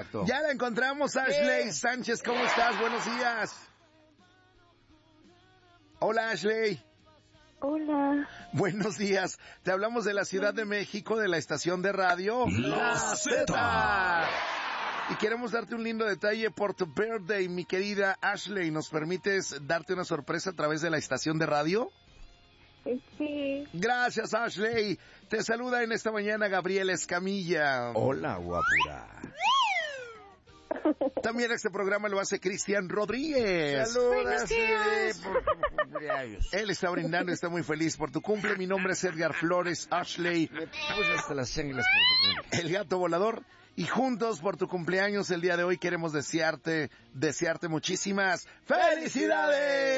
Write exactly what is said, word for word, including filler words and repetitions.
contacto. Ya la encontramos, Ashley Sánchez, ¿cómo estás? Buenos días. Hola, Ashley. Hola. Buenos días. Te hablamos de la Ciudad de México, de la estación de radio La Z. Y queremos darte un lindo detalle por tu birthday, mi querida Ashley. ¿Nos permites darte una sorpresa a través de la estación de radio? Sí. Gracias, Ashley. Te saluda en esta mañana Gabriel Escamilla. Hola, guapura. También este programa lo hace Cristian Rodríguez. Saludos por tu cumpleaños. Él está brindando, está muy feliz por tu cumple. Mi nombre es Edgar Flores. Ashley, Me puse hasta las sangres por tu cumple. el gato volador. Y juntos por tu cumpleaños el día de hoy queremos desearte, desearte muchísimas felicidades.